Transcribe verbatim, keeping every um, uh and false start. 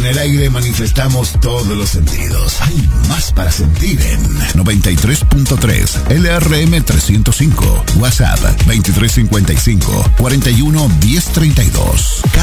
En el aire manifestamos todos los sentidos. Hay más para sentir en noventa y tres punto tres L R M trescientos cinco. WhatsApp veintitrés cincuenta y cinco cuarenta y uno diez treinta y dos.